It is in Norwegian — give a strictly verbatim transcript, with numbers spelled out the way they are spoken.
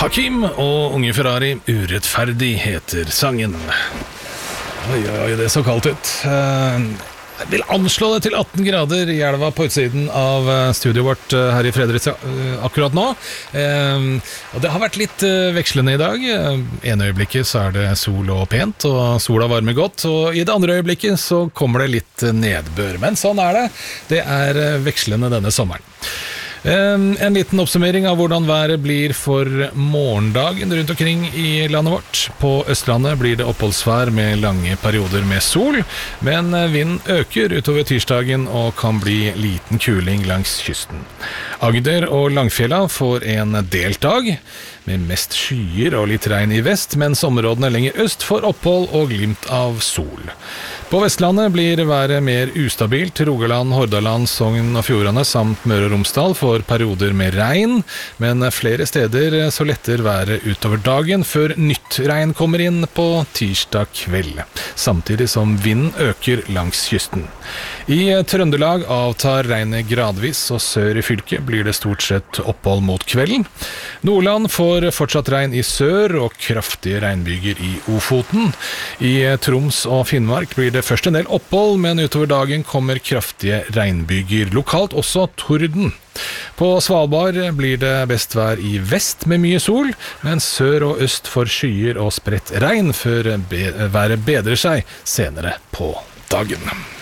Hakim og Unge Ferrari, Urettferdig heter sangen. Oi, oi, det er så kaldt ut. Jeg vil anslå det til atten grader i elva på utsiden av studioet vårt her i Fredrikstad akkurat nå. Og det har vært litt vekslende i dag. En øyeblikket så er det sol og pent, og sola varmer godt, og i det andre øyeblikket så kommer det litt nedbør. Men sånn er det. Det er vekslende denne sommeren. En liten oppsummering av hvordan været blir for morgendagen rundt omkring i landet vårt. På Østlandet blir det oppholdsvær med lange perioder med sol, men vinden øker utover tirsdagen og kan bli liten kuling langs kysten. Agder og Langfjella får en delt dag, med mest skyer og litt regn i vest, mens områdene lenger øst får opphold og glimt av sol. På Vestlandet blir været mer ustabilt. Rogaland, Hordaland, Sogn og Fjordane samt Møre og Romsdal får perioder med regn, men flere steder så letter været utover dagen før nytt regn kommer inn på tirsdag kveld, samtidig som vinden øker langs kysten. I Trøndelag avtar regnet gradvis, og sør i fylket blir det stort sett opphold mot kvelden. Nordland får fortsatt regn i sør og kraftige regnbyger i Ofoten. I Troms og Finnmark blir det først en del opphold, men utover dagen kommer kraftige regnbyger, lokalt også torden. På Svalbard blir det best vær i vest med mye sol, mens sør og øst får skyer og spredt regn før be- været bedrer seg senere på dagen.